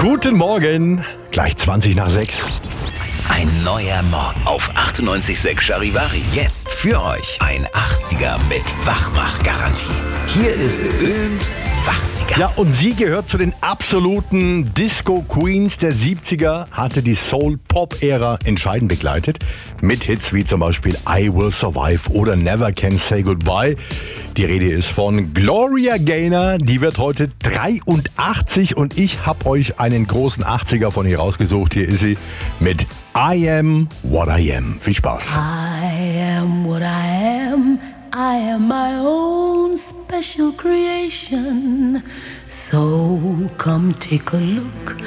Guten Morgen, gleich 20 nach 6. Ein neuer Morgen auf 98.6 Charivari. Jetzt für euch ein 80er mit Wachmach-Garantie. Hier ist Öls 80er. Ja, und sie gehört zu den absoluten Disco-Queens der 70er, hatte die Soul-Pop-Ära entscheidend begleitet. Mit Hits wie zum Beispiel I Will Survive oder Never Can Say Goodbye. Die Rede ist von Gloria Gaynor, die wird heute 83 und ich habe euch einen großen 80er von ihr rausgesucht. Hier ist sie mit I Am What I Am. Viel Spaß. I am what I am. I am my own special creation. So come take a look